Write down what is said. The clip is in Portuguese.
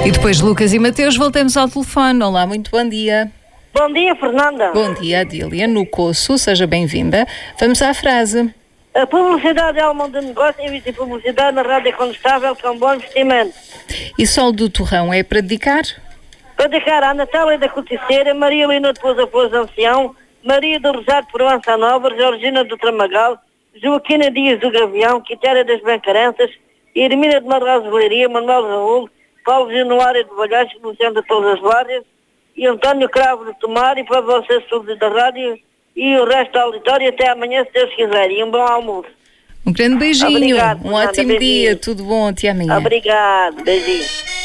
E depois Lucas e Mateus, voltamos ao telefone. Olá, muito bom dia. Bom dia, Fernanda. Bom dia, Adília, no Coço, seja bem-vinda. Vamos à frase. A publicidade é alma de negócio, evite publicidade na rádio é contestável, com bom investimento. E Sol do Torrão é para dedicar? Para dedicar à Natália da Corticeira, Maria Lina de Pouso Ancião, Maria do Rosário de Provença Nova, Georgina do Tramagal, Joaquina Dias do Gavião, Quitéria das Bencarenças, Irmina de Madrazo Leiria, Manuel Raul, Paulo Januário de Balhares, Luciano de todas as Várias, e António Cravo de Tomar, e para vocês todos da rádio, e o resto da auditória, até amanhã, se Deus quiser, e um bom almoço. Um grande beijinho, Obrigado, um ótimo beijinho. dia, tudo bom, até amanhã. Obrigado, beijinho.